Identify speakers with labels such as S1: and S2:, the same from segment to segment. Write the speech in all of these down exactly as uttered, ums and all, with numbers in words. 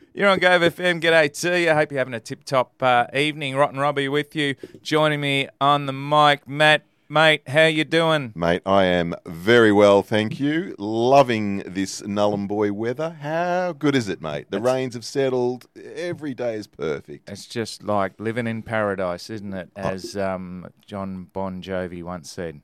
S1: You're on Gove F M. G'day to you. I hope you're having a tip-top uh, evening. Rotten Robbie with you. Joining me on the mic, Matt. Mate, how you doing?
S2: Mate, I am very well, thank you. Loving this Nullarbor weather. How good is it, mate? The
S1: It's,
S2: rains have settled. Every day is perfect.
S1: It's just like living in paradise, isn't it? As um, John Bon Jovi once said.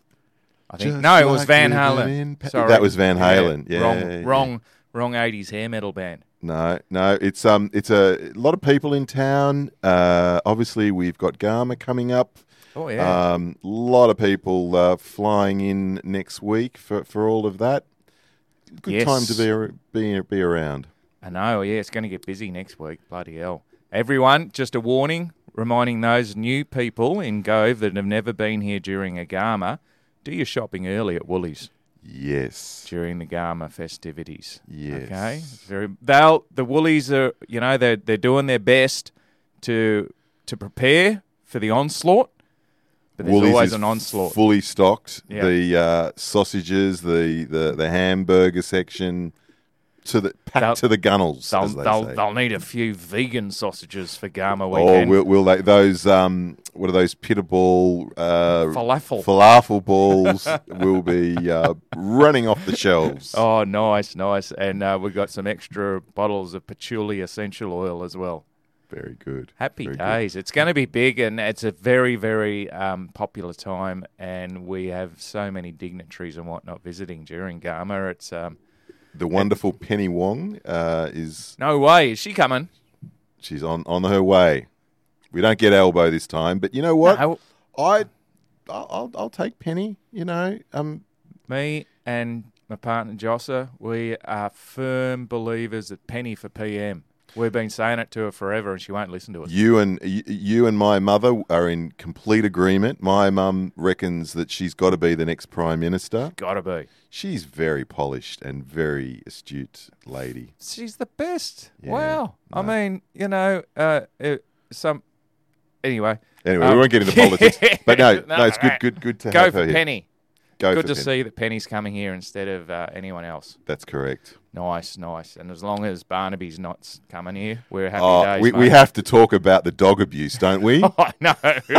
S1: I think
S2: Just
S1: no, it was
S2: like
S1: Van
S2: living
S1: Halen.
S2: in pa-
S1: Sorry,
S2: That was Van Halen. Yeah,
S1: wrong,
S2: yeah.
S1: wrong, wrong. eighties hair metal band.
S2: No, no, it's um, it's a, a lot of people in town. Uh, obviously, we've got Garma coming up.
S1: Oh yeah,
S2: Um, a lot of people uh, flying in next week for, for all of that. Good
S1: Yes.
S2: time to be ar- be be around.
S1: I know. Yeah, it's going to get busy next week. Bloody hell! Everyone, just a warning, reminding those new people in Gove that have never been here during a Garma, do your shopping early at Woolies
S2: Yes.
S1: during the Garma festivities.
S2: Yes.
S1: Okay. Very. They'll the Woolies are. You know they're they're doing their best to to prepare for the onslaught. But there's
S2: Woolies
S1: always
S2: is
S1: an onslaught.
S2: fully stocked.
S1: Yeah.
S2: The uh, sausages, the, the, the hamburger section, to the packed
S1: They'll-
S2: to the gunnels.
S1: They'll
S2: as they
S1: they'll,
S2: say.
S1: thll need a few vegan sausages for Garma
S2: Oh,
S1: weekend.
S2: will, will they? Those um, what are those pitable uh,
S1: Falafel.
S2: falafel balls will be uh, running off the shelves.
S1: Oh, nice, nice. And uh, we've got some extra bottles of patchouli essential oil as well.
S2: Very good.
S1: Happy
S2: Very good.
S1: days. It's going to be big, and it's a very, very um, popular time, and we have so many dignitaries and whatnot visiting during Garma. It's um,
S2: The wonderful Penny Wong uh, is
S1: no way. Is she coming?
S2: she's on, on her way. We don't get Elbow this time, but you know what?
S1: No.
S2: I I'll, I'll I'll take Penny. You know, um,
S1: Me and my partner Jossa, we are firm believers that Penny for P M. We've been saying it to her forever, and she won't listen to us.
S2: you and you, you and my mother are in complete agreement. My mum reckons that she's got to be the next prime minister.
S1: Gotta be.
S2: She's very polished and very astute lady.
S1: She's the best.
S2: Yeah,
S1: Wow. I
S2: no.
S1: mean, you know, uh, uh, some. Anyway.
S2: Anyway,
S1: Um,
S2: we won't get into politics, but no,
S1: No,
S2: no, it's good,
S1: right.
S2: good, good to
S1: Go
S2: have
S1: for
S2: her here.
S1: Penny.
S2: Go
S1: Good
S2: for
S1: to
S2: Penny.
S1: see that Penny's coming here instead of uh, anyone else.
S2: That's correct.
S1: Nice, nice. And as long as Barnaby's not s- coming here, we're happy
S2: Oh,
S1: days,
S2: we,
S1: mate.
S2: we have to talk about the dog abuse, don't we?
S1: Oh, no.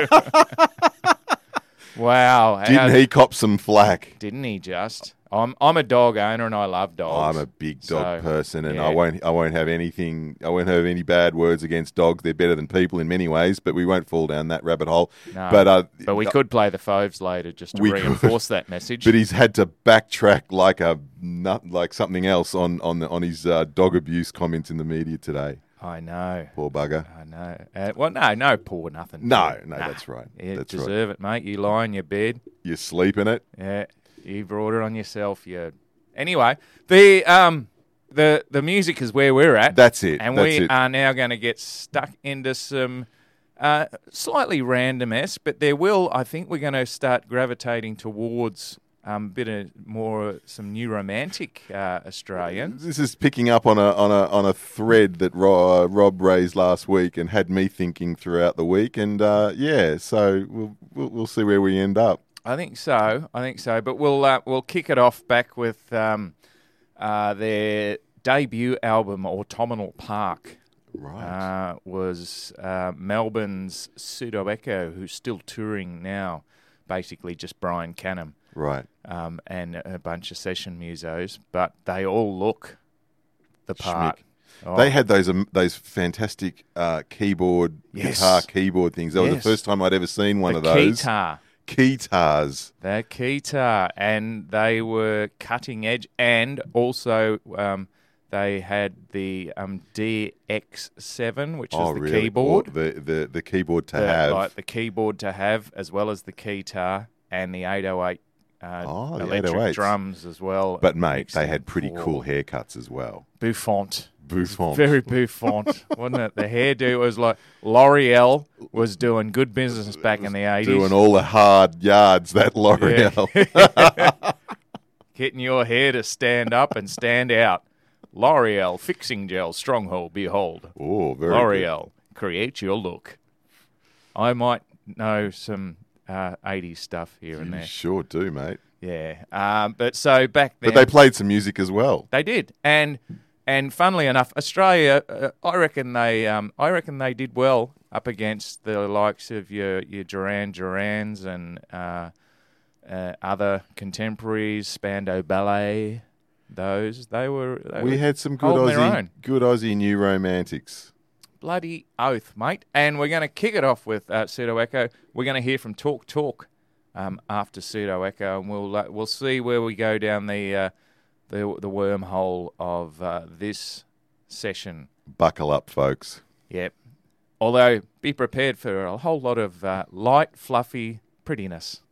S1: Wow.
S2: Didn't
S1: How-
S2: he cop some flack?
S1: Didn't he just? I'm I'm a dog owner and I love dogs.
S2: I'm a big dog
S1: So,
S2: person, and
S1: yeah.
S2: I won't. I won't have anything. I won't have any bad words against dogs. They're better than people in many ways, but we won't fall down that rabbit hole.
S1: No,
S2: but uh,
S1: but we could play the Foves later just to
S2: We could.
S1: reinforce that message.
S2: But he's had to backtrack like a nut, like something else on on the, on his uh, dog abuse comments in the media today.
S1: I know.
S2: Poor bugger.
S1: I know. Uh, well, no, no, poor nothing.
S2: No,
S1: Poor.
S2: no,
S1: Nah.
S2: that's right.
S1: You
S2: That's right.
S1: deserve it, mate. You lie in your bed.
S2: You sleep in it.
S1: Yeah, you brought it on yourself. You. Anyway, the um, the the music is where we're at.
S2: That's it.
S1: And
S2: That's
S1: we
S2: it.
S1: are now going to get stuck into some uh, slightly random-esque, but there will, I think we're going to start gravitating towards um, a bit of more, some new romantic uh, Australian.
S2: This is picking up on a on a on a thread that Ro- uh, Rob raised last week and had me thinking throughout the week, and uh, yeah, so we'll, we'll we'll see where we end up.
S1: I think so, I think so, but we'll, uh, we'll kick it off back with um, uh, their debut album, Autumnal Park.
S2: Right.
S1: Uh, was uh, Melbourne's Pseudo Echo, who's still touring now, basically just Brian Canham.
S2: Right.
S1: Um, and a bunch of session musos, but they all look the part. Oh,
S2: They had those um, those fantastic uh, keyboard
S1: Yes.
S2: guitar keyboard things. That was
S1: Yes.
S2: the first time I'd ever seen one
S1: the
S2: of those.
S1: keytar,
S2: Keytars.
S1: the keytar, and they were cutting edge, and also um, they had the um, D X seven, which
S2: Oh,
S1: is the
S2: really?
S1: keyboard,
S2: Or the, the the keyboard to
S1: the,
S2: have.
S1: like the keyboard to have, as well as the keytar and the eight oh eight. Uh,
S2: Oh, the
S1: electric
S2: eight oh eights.
S1: drums as well.
S2: But mate,
S1: mixed
S2: they
S1: in
S2: had pretty
S1: for
S2: cool haircuts as well.
S1: Bouffant.
S2: Bouffant.
S1: Very bouffant, wasn't it? The hairdo was like L'Oreal was doing good business back in the eighties.
S2: Doing all the hard yards, that L'Oreal.
S1: Getting your hair to stand up and stand out. L'Oreal Fixing Gel Stronghold, behold.
S2: Oh, very
S1: L'Oreal, create your look. I might know some uh, eighties stuff here
S2: good.
S1: and
S2: You
S1: there.
S2: sure do, mate.
S1: Yeah. Um, but so back then...
S2: But they played some music as well.
S1: They did. And And funnily enough, Australia, uh, I reckon they, um, I reckon they did well up against the likes of your your Duran Durans and uh, uh, other contemporaries, Spandau Ballet. Those they were. They
S2: We
S1: were
S2: had some good
S1: holding their
S2: Aussie,
S1: own.
S2: good Aussie new romantics.
S1: Bloody oath, mate. And we're going to kick it off with uh, Pseudo Echo. We're going to hear from Talk Talk um, after Pseudo Echo, and we'll uh, we'll see where we go down the uh, the the wormhole of uh, this session.
S2: Buckle up, folks.
S1: Yep. Although, be prepared for a whole lot of uh, light, fluffy prettiness.